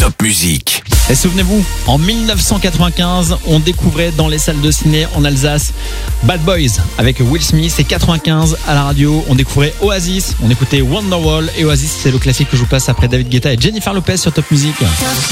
Top Music. Et souvenez-vous, en 1995, on découvrait dans les salles de ciné en Alsace Bad Boys avec Will Smith. Et 95 à la radio, on découvrait Oasis, on écoutait Wonderwall. Et Oasis, c'est le classique que je vous passe après David Guetta et Jennifer Lopez sur Top Music.